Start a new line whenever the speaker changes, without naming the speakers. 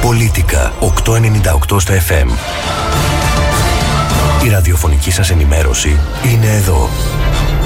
Πολίτικα 898 στα FM. Η ραδιοφωνική σας ενημέρωση είναι εδώ.